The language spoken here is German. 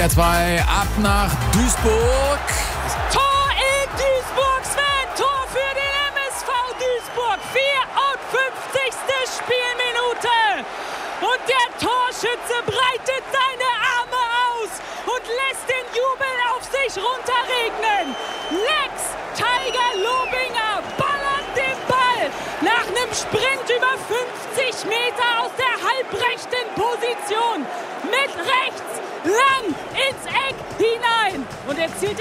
SWR2 ab nach Duisburg. Tor in Duisburg, Sven! Tor für den MSV Duisburg! 54. Spielminute! Und der Torschütze breitet seine Arme aus und lässt den Jubel auf sich runterregnen. Lex Tiger Lobinger ballert den Ball nach einem Sprint über 50 Meter aus der halbrechten Position mit rechts lang ins Eck hinein. Und er zielt